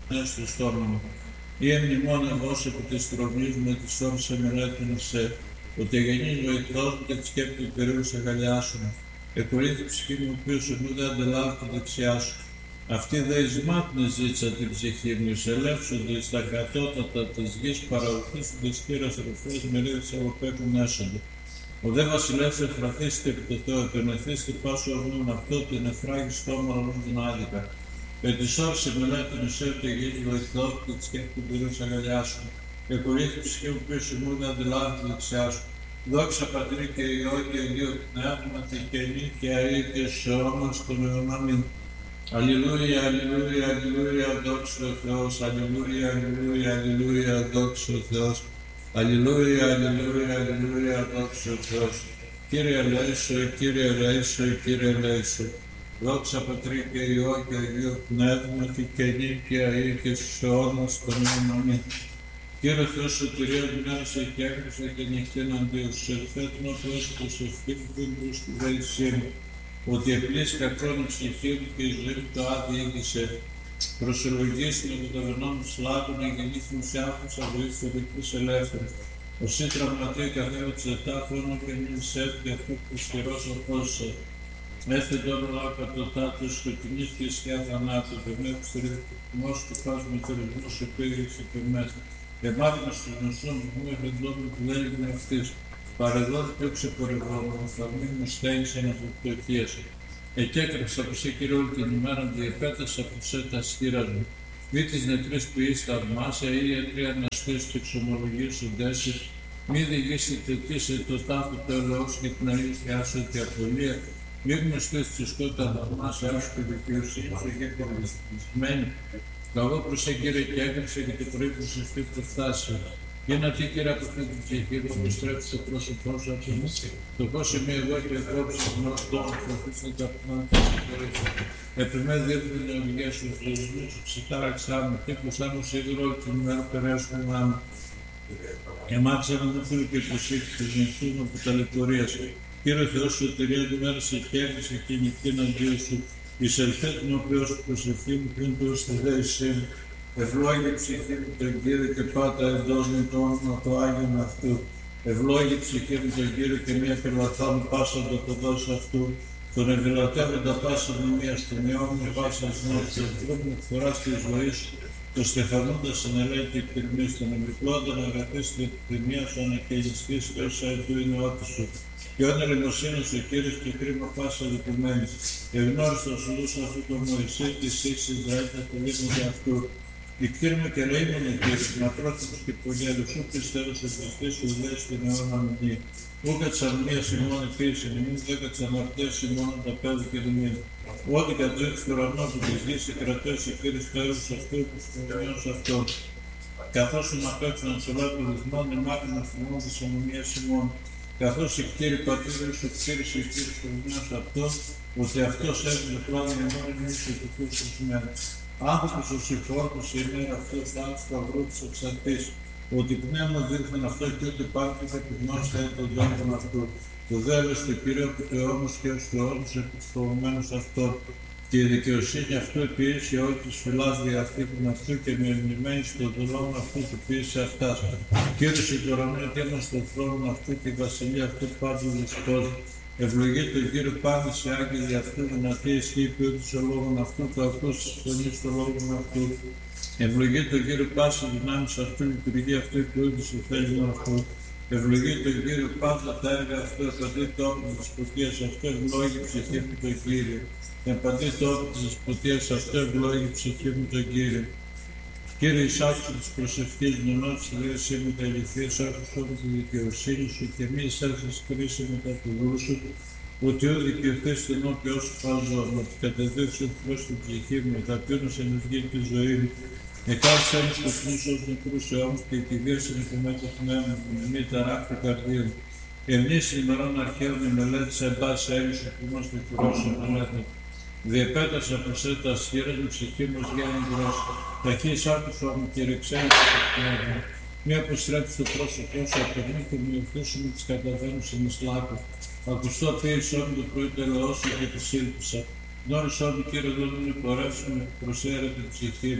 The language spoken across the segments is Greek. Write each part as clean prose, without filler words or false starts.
μέσα στο στόμα μου. Ή εμνημόν εγώ επί της τρομής μου, της όρης εμελέτων σε, ότι γεννής βοηθός μου και τη σκέπτη του Κυρίου σε αγκαλιάσουν. Εκουρήθη ψυχή μου, ο οποίος εγώ δεν αντελάβει τη δεξιά σου. Αυτή δε εις μάτνες ζήτησα την ψυχή μου, εισελεύσονται στα κατώτατα της γης, παραοθήσονται σκύρας ρουφές, μερίδες αγωπέκουν έσονται. Ο δε βασιλεύς εφραθίστηκε επί το Θεό, και ενεθίστη πάσο ορνούν αυτό, την εφράγει στόμα ορνούν την άδικα. Με τις όρες εμελέτων εισέβεται γης βοηθός και τη σκέπτη του Κυρίου σε αγκαλιάσουν. Εκουρήθη ψυχή μου, πίσω μου δεν αντιλάβει τη δεξιά σου. Δόξα Πατρί και Υιό και Αγίο Πνεύματι και νυ και αεί και σε όνος των αιώνων. Αλληλούια, αλληλούια, αλληλούια, δόξα ο Θεός, αλληλούια, αλληλούια, αλληλούια, δόξα ο Θεός. Αλληλούια, αλληλούια, αλληλούια, δόξα ο Θεός. Κύριε ελέησον, Κύριε ελέησον, Κύριε ελέησον. Δόξα Πατρί και Υιό και Αγίο Πνεύματι και νυ και αεί και σε αιώνος των αιώνων. Κύριε Θεός σωτηρίας μοιάζε και έκρισε και νυχτήν αντίου σου, ελθέτουν ο Θεός προσευχή μου πριν προς τη δέησή μου, ότι επλής κακόν η ψυχή μου και η ζωή μου το άδει ήγησε. Προσελογίσουν από το βενό μου σλάβου να γεννήθη μου σε άφησα βοήθεια του δικής ελεύθερου. Οσύ τραυματεί καθένα της ετάφωνο και μην σέφτει αυτού που ισχυρός ορθώσε. Έφε τώρα λάβει κατωτάτος, σκοτεινής και σκιά θανάτου, και μέχρι στριφτισμός του πάσου μεθορισμός επίγρυξε και μέσα. Εμάθηνα στους νοσούς μου, εφεντώνουν που δεν έγινε αυτής. Παρεδόν πιο ξεπορευόμενο, θα μην μου στέγησαν αυτοκτοχίες. Εκέκρεψα από σε Κύριε όλη την ημέρα, διεπέτασα από σε τα σκύρας μου. Μη τις νεκρές που είσαι θαυμάσια, ή ιατροί αναστές και εξομολογήσοντες, μη διηγήσετε τι σε το τάφο του ελαιός και την αλήθεια σου και απολία. Μη γνωστές τη σκότα θαυμάσια, άσου και δικαιοσύνη σου και κορδισμένη. Καγώ προς Κύριε και έκρυψε και το πρωί προς αυτή προφτάσει. Γίνα τι Κύριε από αυτή την ψυχή μου, που στρέψει το πρόσωπό σου από μου. Το πώς είμαι εγώ και εκόψε γνωστό, που αφήσαν τα πνεύματα σου κορίτσι. Επιμένει δίρθουν την οδηγία σου, θεσμού σου, ψητάραξά μου, και πως άμου σίγουρο όλη την ημέρα περάσουν άμου. Εμάτισα να μου φίλου και προσήχη του νυχτού μου που ταλαιπωρίας. Κύριε Θεός σωτηρία του μέρα σε κέρδισε και νυχτήν αντίο σου. Εισελθέτουν ο Θεός που προσευχή μου πριν του στη δέησή μου. Ευλόγη ψυχή μου τον Κύριο και πάτα εντός με το όνομα το Άγιον αυτού. Ευλόγη ψυχή μου τον Κύριο και μία φυλαθάνου πάσα το ποδός αυτού. Τον ευηλατεύοντα πάσα μνημεία στον αιώνα πάσα γνώση, τον δρόμο εκφοράς της ζωής, τον στεφανούντας εν ελέγχη εκτιμής, τον εμπιπλόντων αγαθής την εκτιμία σου ανακαιλιστής και όσα εντού είναι ότη σου. Και όν ελεημοσύνης ο Κύριος και κρίμα πάσα λυπημένης. Ευνόριστο ο σουδούς αυτού τον Μωυσή της εις Ισραήλ τα τελείμονται αυτού. Δικτύρουμε και ρεήμονε Κύριε, να πρόθυμος και πολιέλους, ού πιστεύως ευλιστής σου δες την αιώνα μνή. Ού κατ' αρμονίας ημών επίρρησιν ημίν, δε κατ' αμαρτίας ημών τα πέδου και δημήν. Ό,τι κατζέξει του ουρανού του της γης, κρατές η Κύριος Θεός αυτού που σκονιός αυτόν. Καθώς σου να παίξουν ανσολάτου δυσμών, εμάτων αφημών της αμμονίας ημών. Καθώς η κτήρη πατήρου σου κτήρισε η Κύριος Θεός αυτόν, ότι αυτός έβγαινε πλάνο ημών εμείς ηθικούς ουσμένους. Άνθρωπος ο συμφόρτος είναι αυτό θάνατος σταυρού της εξαρτής, ότι πνεύμα δείχνουν αυτό και ότι υπάρχει θα επιγνώστε τον δόντων αυτού. Το δέλος του Κύριου από το αιώνος και ως του αιώνος επιστολμένος αυτό. Και η δικαιοσύνη αυτού επίησε όλη της φυλάς διαθήκων αυτού και με εμνημένη στον δολόν αυτού του ποιήσε αυτάς. Κύριος η κορονία τέμας στον θρόνο αυτού και η βασιλεία αυτού πάντου δυσκός. Ευλογεί τον Κύριο πάντα σε άγγελοι αυτού, δυνατή ισχύει η ποιότητα λόγων αυτού, το αυτός της φωνής των λόγων αυτού. Ευλογεί τον Κύριο πάση δυνάμεις αυτού, η λειτουργία αυτού, η ποιότητα του θέλημα αυτού. Ευλογεί τον Κύριο πάντα τα έργα αυτού, επαντή το όπλο της ποτίας αυτού, ευλόγει ψυχή μου τον Κύριο. Επαντή το όπλο της ποτίας αυτού, ευλόγει ψυχή μου τον Κύριο. Κύριε, εισάξου της προσευχής μου, ενώ της λέησή μου τα ηλικίας, άκουσου όλη τη δικαιοσύνη σου και μη εισέλθεις κρίση μετά του γρού σου, ότι ο δικαιωθείς την όπια όσο φάζομαι, ότι κατεδείξει ο Θεός στην ψυχή μου, ταπείνως ενεργεί τη ζωή μου, εκάλυψε μου στο πνούσο ως νεκρούς αιώμους και κηδίωσε με το μέτω πνεύμα μου, με μη ταράχτη καρδία μου. Ευνής ημερών αρχαίων η μελέτη σε μπάση έγισε που μας δικαιώσει μελέτη. Διεπέτασα προς τα σχήρας μου ψυχή μου ως γέννη μπρος. Ταχύς άκουσα μου και ρεξένησε το πνεύμα. Μη αποστρέψει το πρόσωπό σου από μη και μη ευθύσουμε τις καταβαίνους εν εισλάκου. Ακουστώ ποιησό μου το πρωί το ελαιό και τη σύλληψα. Γνώρισό μου Κύριε δεν είναι πορεύσουμε, προσέρε την ψυχή μου.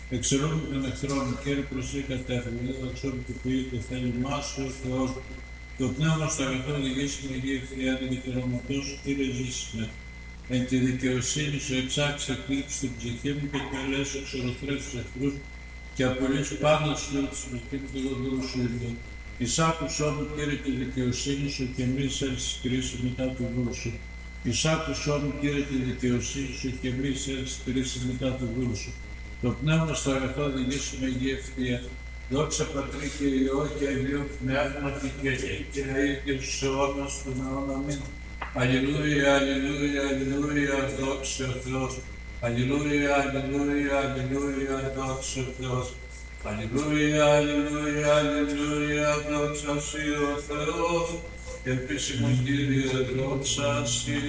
Εξαιρούμε τον εχθρόν, Κύριε προσέ κατέφυγε, δοξόν του Θεού το θέλημά σου, ο Θεός. Το πνεύμα στο αγαθό οδηγήσει την Αγία Ευθυάτη και το ρωματό σου, Κύριε ζήσιμε. Εν τη δικαιοσύνη σου εξάξει εκλείψει την ψυχή μου και καλέσου εξορροθρεύσει τους εχθρούς και απολύσει πάντα σου τους προκύπτει του δοντρού σου ήλιο. Εισάκουσό μου, Κύριε, τη δικαιοσύνη σου και μη έλθεις κρίση μετά του βούλου σου. Εισάκουσό μου, Κύριε, τη δικαιοσύνη σου και μη έλθεις κρίση μετά του βούλου σου. Το πνεύμα στο αγαθό οδηγήσει με Αγία Ευθεία. Δόξα Πατρί και Υιό και Αγίο Πνεύματι και νύν και αεί και στους αιώνας των αιώνων. Αμήν. Αλληλούια, αλληλούια, αλληλούια, δόξα ο Θεός. Αλληλούια, αλληλούια, αλληλούια, δόξα ο Θεός. Αλληλούια, αλληλούια, αλληλούια, δόξα σοι ο Θεός. Επίσημον Κύριε, δόξα σοι.